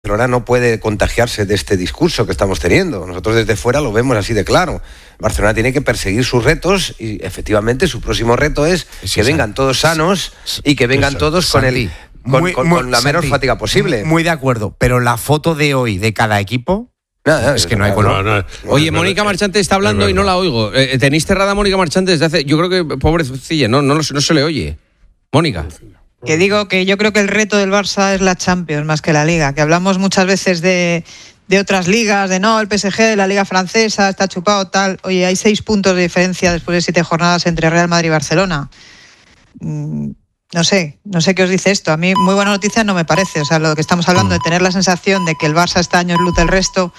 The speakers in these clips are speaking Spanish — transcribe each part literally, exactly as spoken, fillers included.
Barcelona no puede contagiarse de este discurso que estamos teniendo. Nosotros desde fuera lo vemos así de claro. Barcelona tiene que perseguir sus retos y efectivamente su próximo reto es sí, que vengan todos sanos y que vengan Eso, todos con Santi, el con, muy, con, muy, con la menor Santi, fatiga posible. Muy de acuerdo, pero la foto de hoy de cada equipo Nada, es que no hay color. No, no, Oye, no, Mónica no, Marchante está hablando no, y no la oigo. Eh, tenéis cerrada a Mónica Marchante desde hace... Yo creo que, pobrecilla, no, no, no se le oye. Mónica. Que digo que yo creo que el reto del Barça es la Champions más que la Liga, que hablamos muchas veces de, de otras ligas, de no, el P S G, de la Liga Francesa, está chupado, tal. Oye, hay seis puntos de diferencia después de siete jornadas entre Real Madrid y Barcelona. Mm, no sé, no sé qué os dice esto. A mí muy buena noticia no me parece. O sea, lo que estamos hablando de tener la sensación de que el Barça está años luz del resto,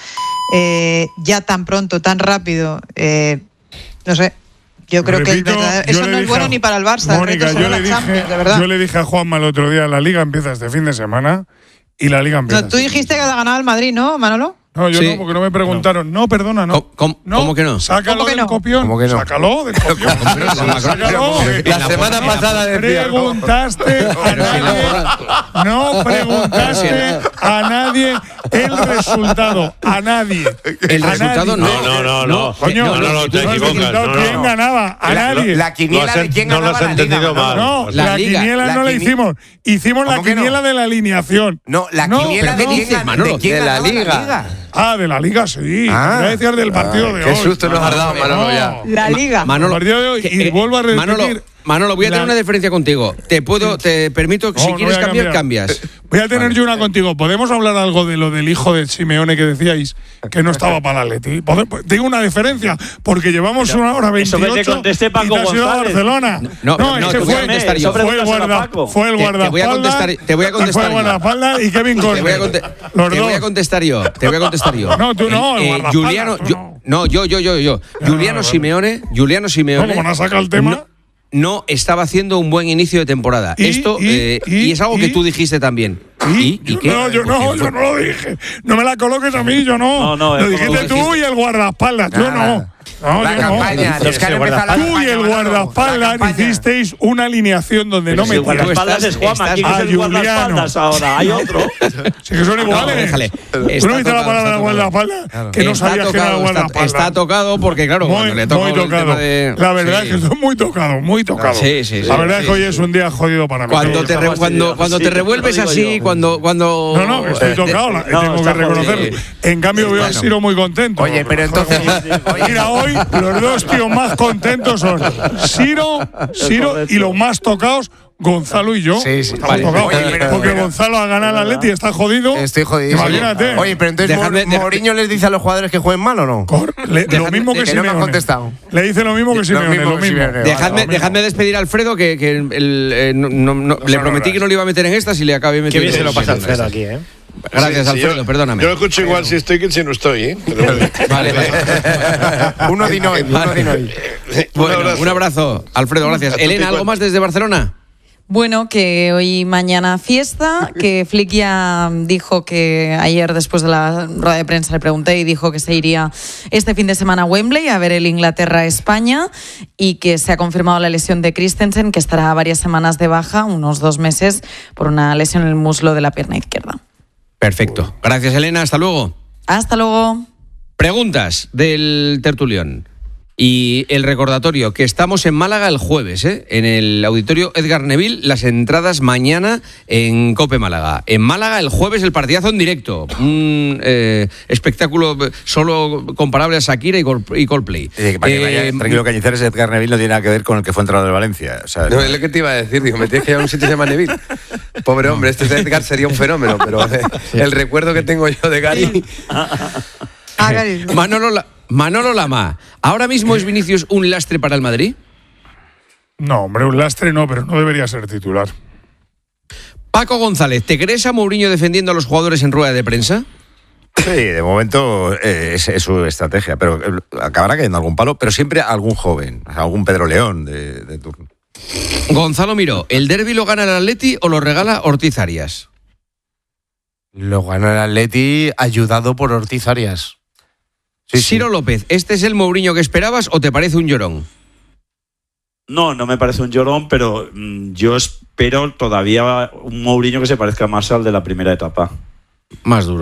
eh, ya tan pronto, tan rápido, eh, no sé. Yo creo Repito, que el verdad, eso no es bueno a, ni para el Barça. Mónica, el yo, le dije, Champions, de verdad. yo le dije a Juanma el otro día, la Liga empieza este fin de semana y la Liga empieza. No, tú dijiste que la ganaba el Madrid, ¿no, Manolo? No, yo sí. no, porque no me preguntaron. No, perdona, no. ¿Cómo, no, ¿cómo que no? Sácalo ¿Cómo que del no? copión. ¿Cómo que no? Sácalo del copión. Sácalo. La semana pasada decía, preguntaste a nadie, no preguntaste a nadie el resultado, a nadie. El a resultado nadie. No, no, no, no. Coño, no, no, no, te el equivocas. resultado, No, ¿quién no. ganaba? A La, nadie. la quiniela No has de en- quién no lo ganaba has la Liga, entendido Manolo. mal. No, La la, Liga, quiniela la no la quini- hicimos. Hicimos la ¿Cómo que no? quiniela de la alineación. No, la No, quiniela pero de no. quién, gan- Manolo, de quién de la ganaba Liga. Ah, de la Liga, sí. Ah. Voy a decir del partido de qué hoy. susto nos has dado, Manolo, ya. La Liga. Manolo, El partido de hoy, que- y eh, vuelvo a repetir. Manolo, Manolo, voy a tener la- una diferencia contigo. Te puedo, te permito que No, si no quieres voy a cambiar, cambiar. cambias. Voy a tener yo una contigo. ¿Podemos hablar algo de lo del hijo de Simeone que decíais que no estaba para el Atleti? ¿Pode- Digo una diferencia, porque llevamos una hora Eso que te veintiocho conteste y Paco te has ido a González. Barcelona. No, no, es no, que te voy a fue, contestar yo. fue el Pregúntaselo a guarda, Paco. fue el Te- te voy a guardaespaldas. contestar- te voy a contestar Fue el yo. guardaespaldas y Kevin Te voy, a Costner. conte- Los te voy a dos. contestar yo. Te voy a contestar yo. No, tú no, el guardaespaldas, Juliano, tú yo- no. no, yo, yo, yo, yo. Juliano vale. Simeone, Juliano Simeone. No, como no saca el tema. No, no estaba haciendo un buen inicio de temporada. Y, Esto y, eh, y, y es algo que y, tú dijiste también. ¿Y? ¿Y, y Yo qué? no, yo no, yo no lo dije. No me la coloques a mí, yo no. No, no, lo es dijiste como tú dijiste. y el guardaespaldas, yo no. No, La yo campaña, no. los que han empezado la Tú y campaña, el Manolo, la guardaespaldas campaña. hicisteis una alineación donde Pero no si el me guardaespaldas es Juanma, estás- ¿quién es Ah, el Juliano. guardaespaldas ahora? Hay otro. Sí que son No, iguales. déjale. ¿Tú no Está viste la tocado, palabra está tocado. guardaespaldas? Que no Está sabías que era tocado, está, guardaespaldas. está tocado porque, claro, Muy, cuando le toca muy el tocado. tema de... La verdad Sí. es que estoy muy tocado, muy tocado. Sí, sí, sí. La verdad Sí, es que hoy sí, es sí. un día jodido para mí. Cuando Sí, te, re- estamos cuando, fastidiados. cuando Sí, te te lo revuelves digo así, yo. cuando, cuando... No, no, estoy tocado, la- No, tengo está que reconocerlo. jodido. En cambio, veo a Bueno. Siro muy contento. Oye, pero entonces. Mira, hoy los dos tíos más contentos son Siro, Siro y los más tocados, Gonzalo y yo. Sí, sí. Estamos Vale. tocados. Oye, pero- porque pero- Gonzalo ha ganado al Atleti y está jodido. Estoy jodido. Imagínate. Oye, pero entonces Dejadme- Mor- deja- Mourinho les dice a los jugadores que jueguen mal o no. Cor- le- lo mismo que que no me Simeone. han contestado. Le dice lo mismo que Simeone, mismo lo que mismo. Simeone. Dejadme, Vale, dejadme despedir a Alfredo, que, que el- el- eh, no- no- no- le no, prometí no, que no le iba a meter en estas y le acabé Qué metiendo bien se lo en pasa estas. Alfredo aquí, ¿eh? Gracias, Sí, sí, Alfredo, yo- perdóname. Yo lo escucho igual si estoy que si no estoy, ¿eh? Pero- Vale, vale. Uno de hoy, uno de hoy. Bueno, Un abrazo. un abrazo, Alfredo, gracias. A tu Elena, pico. ¿algo más desde Barcelona? Bueno, que hoy y mañana fiesta, que Flick ya dijo que ayer después de la rueda de prensa le pregunté y dijo que se iría este fin de semana a Wembley a ver el Inglaterra-España y que se ha confirmado la lesión de Christensen, que estará varias semanas de baja, unos dos meses, por una lesión en el muslo de la pierna izquierda. Perfecto. Gracias, Elena. Hasta luego. Hasta luego. Preguntas del tertulión. Y el recordatorio, que estamos en Málaga el jueves, ¿eh? En el auditorio Edgar Neville, las entradas mañana en COPE Málaga. En Málaga el jueves el partidazo en directo. Un eh, espectáculo solo comparable a Shakira y, Col- y Coldplay. Eh, para que vaya, Eh, tranquilo, Cañizares, Edgar Neville no tiene nada que ver con el que fue entrenador de Valencia. O sea, No, es lo que te iba a decir, digo, me tienes que llevar a un sitio que se llama Neville. Pobre hombre, este Edgar sería un fenómeno, pero eh, el recuerdo que tengo yo de Gary. Ah, Gary. Manolo, La- Manolo Lama, ¿ahora mismo es Vinicius un lastre para el Madrid? No, hombre, un lastre no, pero no debería ser titular. Paco González, ¿te crees a Mourinho defendiendo a los jugadores en rueda de prensa? sí, de momento eh, es, es su estrategia, pero eh, acabará cayendo algún palo, pero siempre algún joven, o sea, algún Pedro León de, de turno. Gonzalo Miró, ¿el derbi lo gana el Atleti o lo regala Ortiz Arias? Lo gana el Atleti ayudado por Ortiz Arias. Sí, sí. Ciro López, ¿este es el Mourinho que esperabas o te parece un llorón? No, no me parece un llorón, pero mm, yo espero todavía un Mourinho que se parezca más al de la primera etapa. Más duro.